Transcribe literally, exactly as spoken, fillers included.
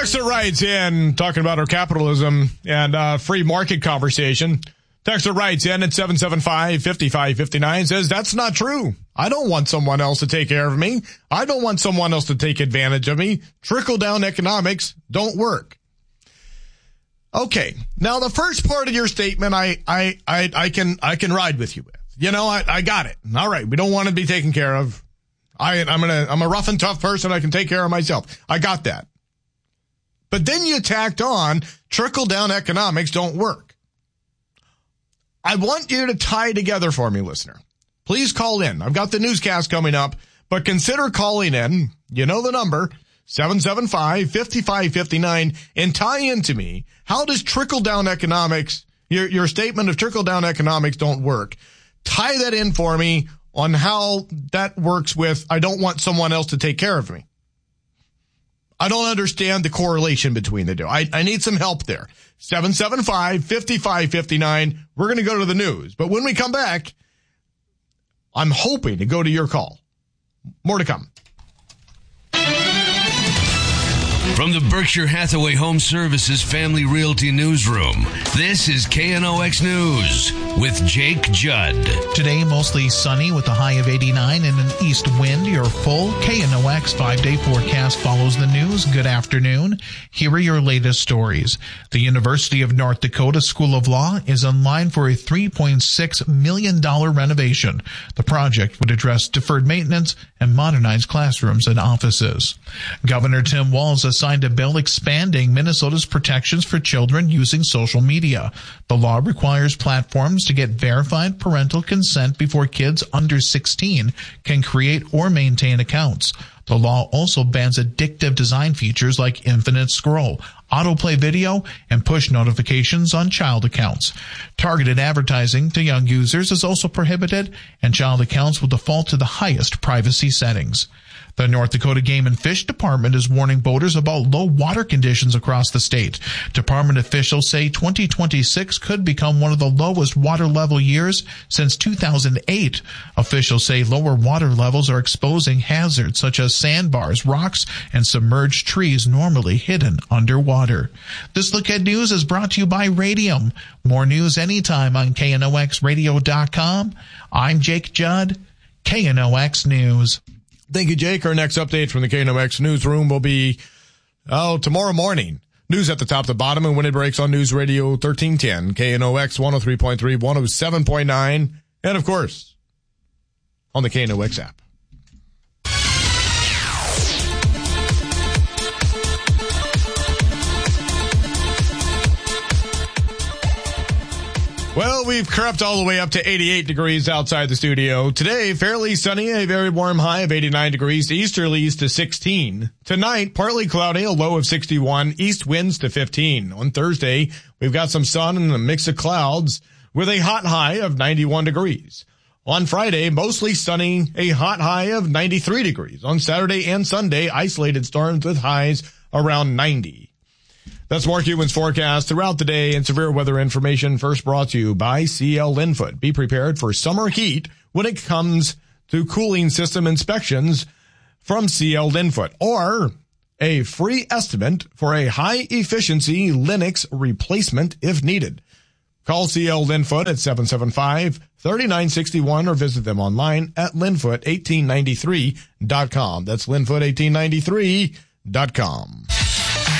Texter writes in, talking about our capitalism and uh, free market conversation. Texter writes in at seven seven five, five five five nine, says, that's not true. I don't want someone else to take care of me. I don't want someone else to take advantage of me. Trickle-down economics don't work. Okay, now the first part of your statement, I I I, I can I can ride with you with. You know, I, I got it. All right, we don't want to be taken care of. I I'm gonna I'm a rough and tough person. I can take care of myself. I got that. But then you tacked on trickle-down economics don't work. I want you to tie together for me, listener. Please call in. I've got the newscast coming up, but consider calling in. You know the number, seven seven five, five five five nine, and tie into me. How does trickle-down economics, your, your statement of trickle-down economics don't work? Tie that in for me on how that works with, I don't want someone else to take care of me. I don't understand the correlation between the two. I, I need some help there. seven seven five, five five five nine. We're going to go to the news. But when we come back, I'm hoping to go to your call. More to come. From the Berkshire Hathaway Home Services Family Realty Newsroom, this is K N O X News with Jake Judd. Today, mostly sunny with a high of eighty-nine and an east wind. Your full K N O X five-day forecast follows the news. Good afternoon. Here are your latest stories. The University of North Dakota School of Law is in line for a three point six million dollars renovation. The project would address deferred maintenance and modernize classrooms and offices. Governor Tim Walz signed a bill expanding Minnesota's protections for children using social media. The law requires platforms to get verified parental consent before kids under sixteen can create or maintain accounts. The law also bans addictive design features like infinite scroll, autoplay video, and push notifications on child accounts. Targeted advertising to young users is also prohibited, and child accounts will default to the highest privacy settings. The North Dakota Game and Fish Department is warning boaters about low water conditions across the state. Department officials say twenty twenty-six could become one of the lowest water level years since two thousand eight. Officials say lower water levels are exposing hazards such as sandbars, rocks, and submerged trees normally hidden underwater. This Look at News is brought to you by Radium. More news anytime on K N O X radio dot com. I'm Jake Judd, K N O X News. Thank you, Jake. Our next update from the K N O X newsroom will be, oh, tomorrow morning. News at the top to bottom and when it breaks on News Radio thirteen ten, K N O X one oh three point three, one oh seven point nine, and of course, on the K N O X app. Well, we've crept all the way up to eighty-eight degrees outside the studio. Today, fairly sunny, a very warm high of eighty-nine degrees, easterlies to sixteen. Tonight, partly cloudy, a low of sixty-one, east winds to fifteen. On Thursday, we've got some sun and a mix of clouds with a hot high of ninety-one degrees. On Friday, mostly sunny, a hot high of ninety-three degrees. On Saturday and Sunday, isolated storms with highs around ninety. That's Mark Ewan's forecast throughout the day and severe weather information first brought to you by C L Linfoot. Be prepared for summer heat when it comes to cooling system inspections from C L Linfoot, or a free estimate for a high efficiency Linux replacement if needed. Call C L Linfoot at seven seven five, three nine six one or visit them online at linfoot eighteen ninety-three dot com. That's linfoot eighteen ninety-three dot com.